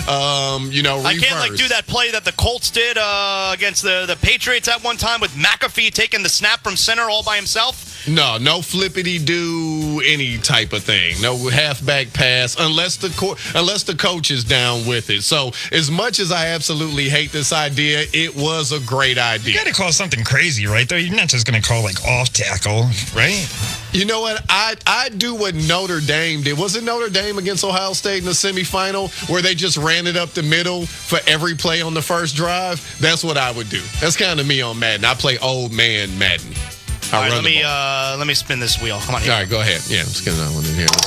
I can't do that play that the Colts did against the Patriots at one time with McAfee taking the snap from center all by himself. No flippity-do any type of thing. No halfback pass unless the coach is down with it. So as much as I absolutely hate this idea, it was a great idea. You got to call something crazy, right? Though you're not just going to call off tackle, right? You know what? I do what Notre Dame did. Was it Notre Dame against Ohio State in the semifinal where they just ran it up the middle for every play on the first drive? That's what I would do. That's kind of me on Madden. I play old man Madden. All right, let me spin this wheel. Come on here. All right, go ahead. Yeah, let's get another one in here.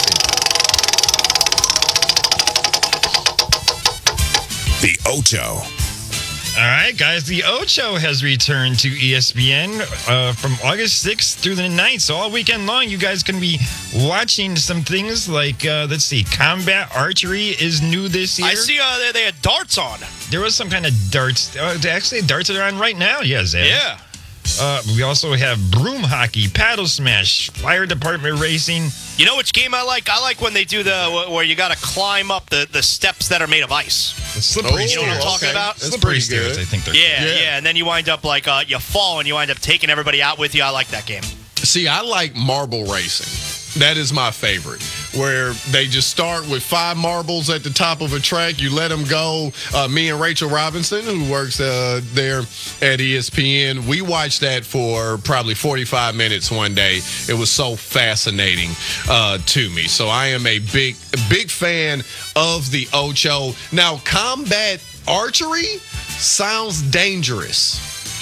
The Ocho. All right, guys, the Ocho has returned to ESPN from August 6th through the 9th. So all weekend long, you guys can be watching some things like, let's see, combat archery is new this year. I see they had darts on. There was some kind of darts. Actually, darts are on right now. Yeah, Zach. Yeah. We also have broom hockey, paddle smash, fire department racing. You know which game I like? I like when they do where you got to climb up the steps that are made of ice. The slippery You know what I'm talking about? That's slippery pretty stairs, good. I think they're Yeah, and then you wind up you fall and you wind up taking everybody out with you. I like that game. See, I like marble racing. That is my favorite, where they just start with 5 marbles at the top of a track. You let them go. Me and Rachel Robinson, who works there at ESPN, we watched that for probably 45 minutes one day. It was so fascinating to me. So I am a big fan of the Ocho. Now, combat archery sounds dangerous.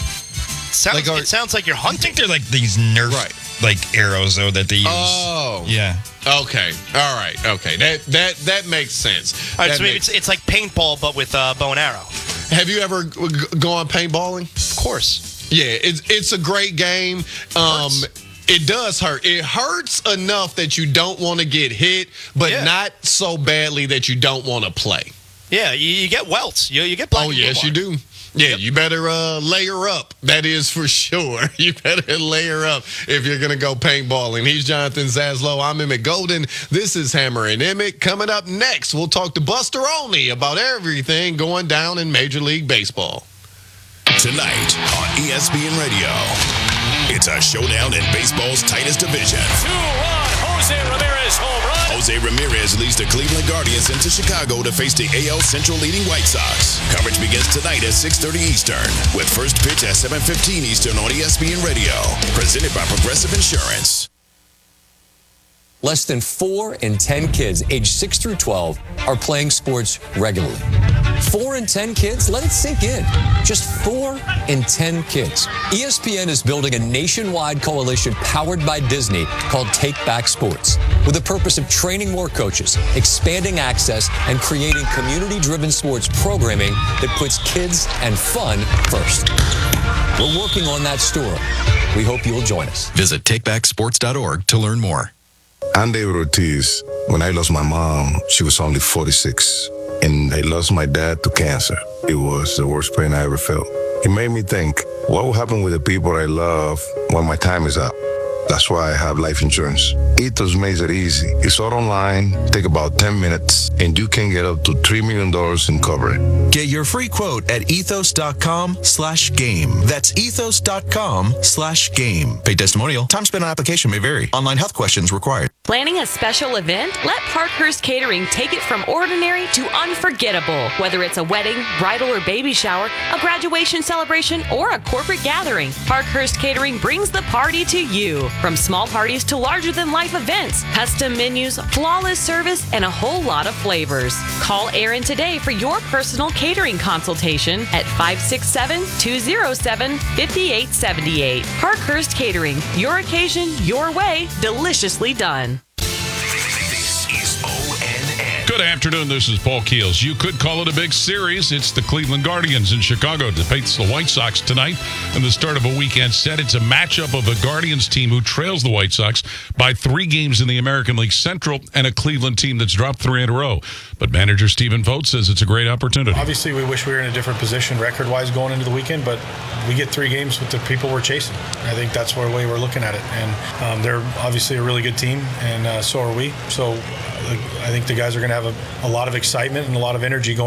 It sounds like you're I hunting. think they're like these Nerf arrows though that they use. Oh, yeah. Okay. All right. Okay. That makes sense. All right, so maybe it's like paintball but with bow and arrow. Have you ever gone paintballing? Of course. Yeah, it's a great game. It does hurt. It hurts enough that you don't want to get hit, but not so badly that you don't want to play. Yeah, you get welts. You get black. Oh, yes, you do. Yeah, you better layer up. That is for sure. You better layer up if you're going to go paintballing. He's Jonathan Zaslow. I'm Emmett Golden. This is Hammer and Emmett. Coming up next, we'll talk to Buster Olney about everything going down in Major League Baseball. Tonight on ESPN Radio, it's a showdown in baseball's tightest division. 2-run Jose Ramirez home run. Jose Ramirez leads the Cleveland Guardians into Chicago to face the AL Central leading White Sox. Coverage begins tonight at 6:30 Eastern, with first pitch at 7:15 Eastern on ESPN Radio. Presented by Progressive Insurance. Less than 4 in 10 kids aged 6 through 12 are playing sports regularly. 4 in 10 kids? Let it sink in. Just 4 in 10 kids. ESPN is building a nationwide coalition powered by Disney called Take Back Sports, with the purpose of training more coaches, expanding access, and creating community-driven sports programming that puts kids and fun first. We're working on that story. We hope you'll join us. Visit takebacksports.org to learn more. I'm David Ortiz. When I lost my mom, she was only 46. And I lost my dad to cancer. It was the worst pain I ever felt. It made me think, what will happen with the people I love when my time is up? That's why I have life insurance. Ethos makes it easy. It's all online, take about 10 minutes, and you can get up to $3 million in coverage. Get your free quote at ethos.com/game. That's ethos.com/game. Paid testimonial. Time spent on application may vary. Online health questions required. Planning a special event? Let Parkhurst Catering take it from ordinary to unforgettable. Whether it's a wedding, bridal or baby shower, a graduation celebration, or a corporate gathering, Parkhurst Catering brings the party to you. From small parties to larger-than-life events, custom menus, flawless service, and a whole lot of flavors. Call Aaron today for your personal catering consultation at 567-207-5878. Parkhurst Catering, your occasion, your way, deliciously done. This is ONN. Good afternoon. This is Paul Keels. You could call it a big series. It's the Cleveland Guardians in Chicago to face the White Sox tonight and the start of a weekend set. It's a matchup of a Guardians team who trails the White Sox by 3 games in the American League Central and a Cleveland team that's dropped 3 in a row. But manager Stephen Vogt says it's a great opportunity. Obviously, we wish we were in a different position record-wise going into the weekend, but we get 3 games with the people we're chasing. I think that's the way we're looking at it. And they're obviously a really good team, and so are we. So I think the guys are going to have a lot of excitement and a lot of energy going